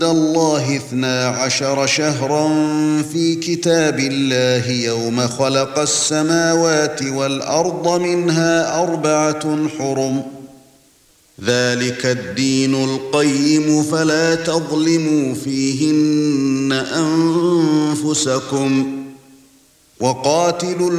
الله 12 شهرا في كتاب الله يوم خلق السماوات والأرض منها 4 حرم ذلك الدين القيم فلا تظلموا فيهن أنفسكم وقاتلوا